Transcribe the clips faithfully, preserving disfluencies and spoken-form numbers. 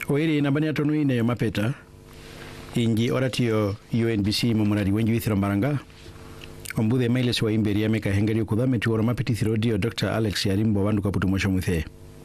Oiri nambani atonu ine mapeta inji oratio U N B C mumurari wenji withiro mbaranga ombude mailes wa imberi ya meka hengari ukudhame tuwara mapeti thirodio Doctor Alex Yarimbo wandu kaputu mosho muthe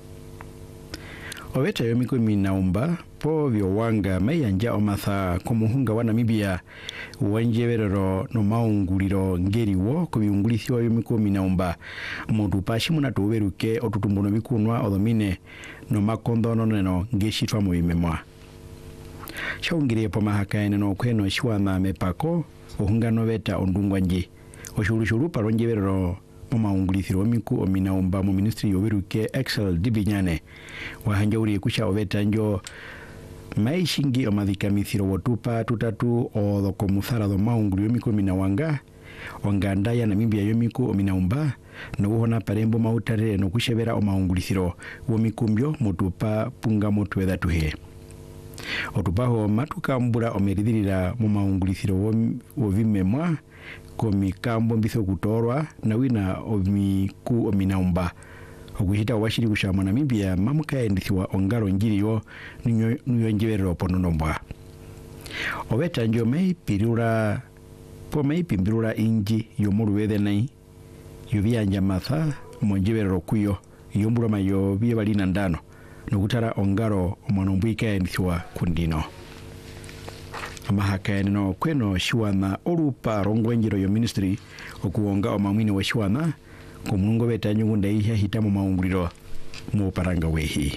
Oweta yomiku minaumba po vyo wanga mayanja omatha kumuhunga wa Namibia wanjeverero no maunguliro ngeri wo kubiungulithio yomiku minaumba modupashi munatuweruke otutumbuno bikunwa odhomine no makondono neno ngeshitwa mu bimemwa Shaungire po mahakaene no kweno shwana mepako ohungano beta ondungwanje oshurushuru paronjeverero maungulithiro omiku ominaumba mu ministry yoberuke Excel Dibinyane wahanja uri kusha oveta njo maishingi omadhikamithiro wotupa tutatu odhoko muthara do maungulio omiku minawanga onganda ya Namibia yomiku ominaumba no uhona parembo mautare no kushebera omaungulithiro womikumbyo mutupa punga motwetha tuhe otupaho matukambura omeridhirira mu maungulithiro wovimemwa komikambo mbitho kutorwa na wina omiku ominaumba okuhita washiri kushamwa Namibia mamuka endithiwa ongaro njiriyo nuyonjeverero pononombwa oveta njo meipirura po meipimbirura inji yomuruwethe nai yobiyanja matha monjeverero kuyo yombura mayo biye balina ndano nokutara ongaro omonombuika endithiwa kundino Amahaka no kweno shiwana orupa rongwenjiro yo ministry okuonga omamwini wa shiwana kumungo beta nyungunda ihya hitamu maunguliro mu paranga wehi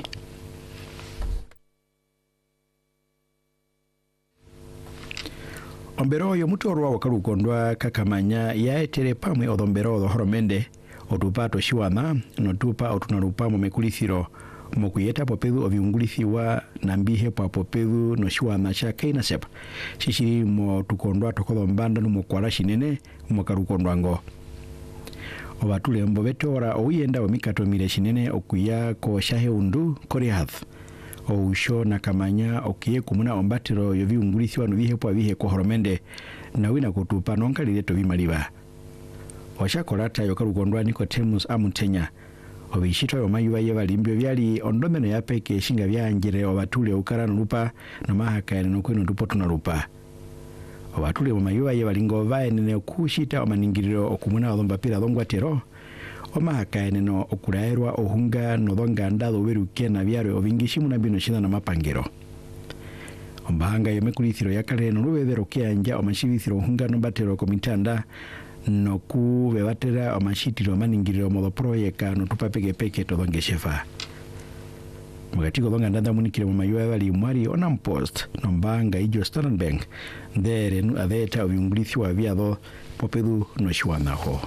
Ombero yo mutu orwa wakarukondwa kakamanya yaetere pamwe odombero do horomende otupato shiwana notupa otunarupa mu mekulithiro mokuyeta popedu obiungulithiwa nambihe pa popedu no shiwana sha kainasep shishiri mo tukondwa tokodombanda no mokwala shinene mokarukondwa ngo obatule mbobetora oyenda omikato mire shinene okuya ko shahe undu korihath ousho nakamanya okiye kumuna ombatiro yobiungulithiwa no bihe po bihe ko horomende na wina kutupa nonkalire to bimaliba oshakolata yokarukondwa Nicodemus Amutenya obishito yomayuba yebalimbyo byali ondomeno yapeke shinga byanjire obatule ukara nupa no mahakane no kweno dupoto na rupa obatule yomayuba yebalingo vaenene kushita omaningiriro okumuna odomba pira dongwatero omahakane no okuraerwa ohunga no donganda doberuke na byaro obingishimu na bino shina na mapangero ombanga yomekulithiro yakale no rubedero kyanja omashibithiro ohunga no batero komitanda no ku bebatera amashitiro maningiriro modo proyeka no tupapeke peke todonge shefa mugatiko donga ndanda munikire mu mayuwa bali mwari onam post no mbanga ijo Standard Bank ndere nu adeta obiungulithi wa biado popedu no shwanaho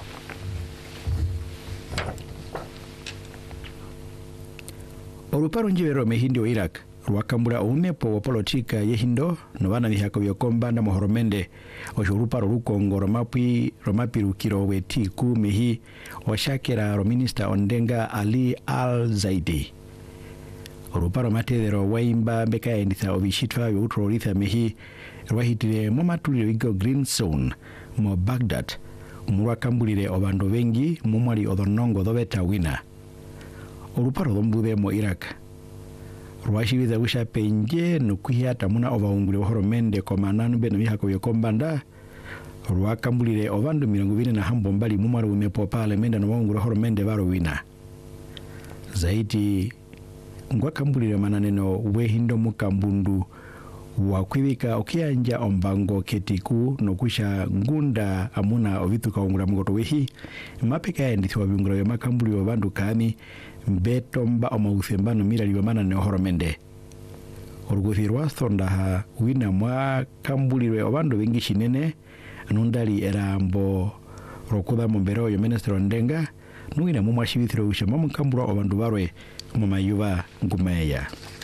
Oruparo njivero mehindi wa Iraq Rwakambura umepo wa politika yehindo no bana bihako byokomba na mohoromende oshuruparo rukongo romapi romapi rukiro weti ku mehi oshakera ro minister Ondenga Ali Al Zaidi Oruparo matedero waimba beka enditha obishitwa youtroritha mehi rwahitire momatuliro igo green zone mo Baghdad umurwakambulire obando bengi mumwali odonongo dobeta wina Oruparo dombude mo Iraq Rwashibiza wisha penje nukuhiata muna obaungule horomende komananu beno bihako yokombanda rwakambulire obandu mirongo bine na hambo mbali mumaru umepo parliament no baungule horomende baro wina Zaidi ngwakambulire mananeno wehindo mukambundu wakwibika okianja ombango ketiku nokusha ngunda amuna ovituka ungula mugoto wehi mapeka endithwa biungula ya makambulire obandu kani betomba omaguthembano mirali bamana ne horomende oruguthirwa thondaha wina mwa kambulirwe obando bengi shinene nundali erambo rokuda mombero yo minister Ondenga nuina mu mwashibithiro ushama mu kambura obandu barwe mu mayuba ngumeya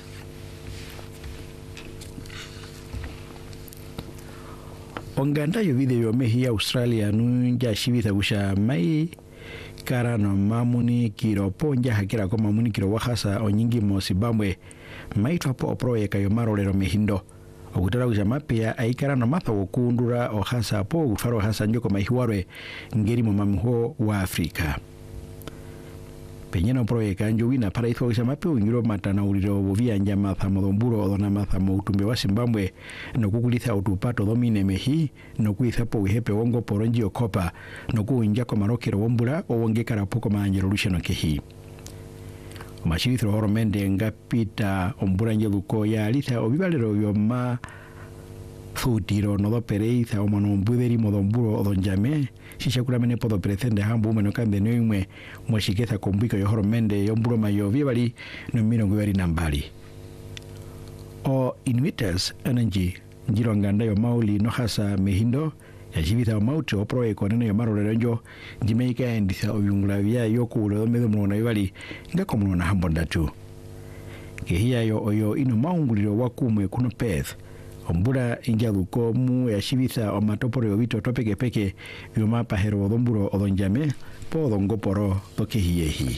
Onganda yo video mehi Australia nunja shibitha usha mai kara no mamuni kiro ponja hakira ko mamuni kiro wahasa onyingi mo Zimbabwe maitwa po proyeka yo marolero mehindo okutara kujama pia aikara no matha okundura ohasa po ufaro hasa njoko mahiwarwe ngeri mu mamuho wa Afrika penyena proyeka njowina para itho kisama pe ungiro matana uliro bovia njama thamo domburo odona mathamo utumbe wa Zimbabwe no kukulitha utupato domine mehi no kuithapo uhepe wongo poronji okopa no kuinja ko marokero wombura owonge karapoko manjero lusheno kehi mashirithro horomende ngapita ombura njeluko ya litha obibalero yoma futiro no do pereitha o mono mbuderi modomburo odonjame shishakura mene podo presende hambu meno kande noimwe mwashiketha kombiko yo horomende yomburo mayo viebali no mirongo ibiri nambali o Inuitas ananji njiro nganda yo mauli no hasa mehindo ya jibitha o mauti o proe konene yo marolero njo jimeika enditha o yungula vya yoku ulo medo mwana ibali nga komuno na hambondatu kehia yo oyo ino maunguliro wakumwe kuno Perth ombura injaluko mu ya shibitha o matoporo yo vito topeke peke yoma pahero odomburo odonjame po odongoporo tokehiehi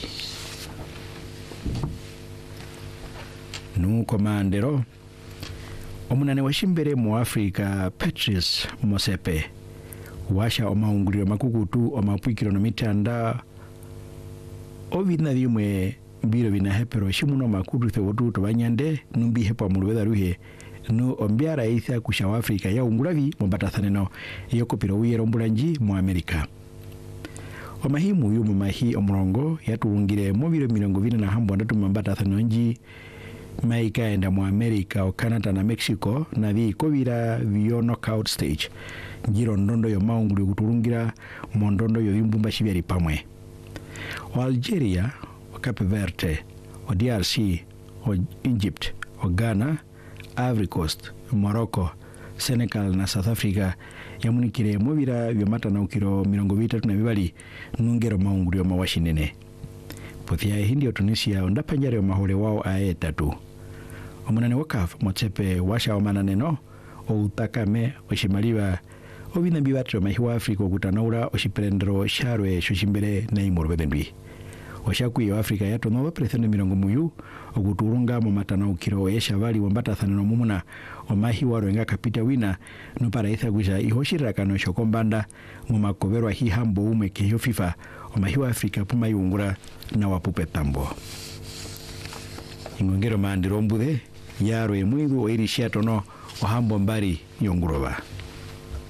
nu komandero omunane washimbere mu Afrika Patrice Motsepe washa omaunguliro makukutu omapwikiro no mitanda ovina bimwe biro binahepero shimuno makutu thewotu tobanyande numbi hepo mulweda ruhe no ombiara isa kusha wa Afrika ya ungulavi mbatathaneno yokopiro wiyero mbulanji mu Amerika omahimu yumu mahi omurongo yatulungire mu biro mirongo ibiri na hambo ndatu mbatathaneno nji maika enda mu Amerika o Canada na Mexico na vi kobira vio knockout stage njiro ndondo yo maunguli kutulungira mu ndondo yo imbumba shibyari pamwe o Algeria o Cape Verde o D R C o Egypt o Ghana Ivory Coast Morocco Senegal na South Africa yamunikire mu bira byomata na ukiro mirongo bitatu na bibali nungero maunguli yo mawashinene pothia hindi o Tunisia onda panjare o mahole wao ae tatu omunane wakaf Motsepe washa omananeno o utakame o shimaliwa o bina bibatro mahiwa Afrika okutanaura o shiprendro sharwe shoshimbere na imorbedenbi o shaku yo Afrika yato no presende mirongo muyu okuturunga mu matana ukiro yeshavali wambata thanano mumuna o mahiwa renga kapita wina no para itha guja ihoshira kano shokombanda mu makoberwa hi hambo ume ke FIFA o mahiwa Afrika puma yungura na wapupe tambo ingongero mandiro mbude yaro emwidu o irishiato no o hambo mbari yonguroba.